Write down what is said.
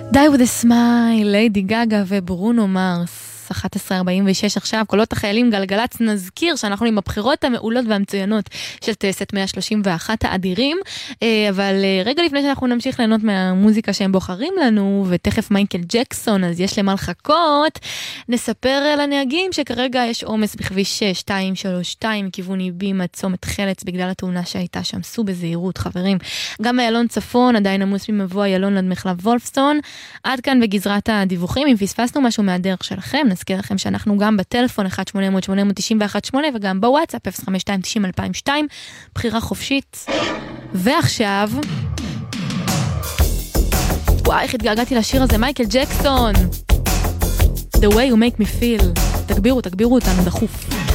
Die with a smile, ליידי גגה וברונו מרס. 11:46 עכשיו, קולות החיילים גלגלץ, נזכיר שאנחנו עם הבחירות המעולות והמצוינות של טייסת 131 האדירים, אבל רגע לפני שאנחנו נמשיך ליהנות מהמוזיקה שהם בוחרים לנו, ותכף מייקל ג'קסון, אז יש למה לחכות, נספר לנהגים שכרגע יש עומס בכביש 232 מכיוון איבים עד צומת חלץ בגלל התאונה שהייתה שם, סעו בזהירות חברים. גם איילון צפון עדיין עמוס ממבוא איילון עד מחלף וולפסון. עד כאן בגזרת הדיווחים. אם פספסנו משהו מהדרך שלכם, נזכיר לכם שאנחנו גם בטלפון 1-800-891-8 וגם בוואטסאפ 05290-2002, בחירה חופשית. ועכשיו וואי, איך התגעגעתי לשיר הזה, מייקל ג'קסון, The way you make me feel. תגבירו אותנו דחוף.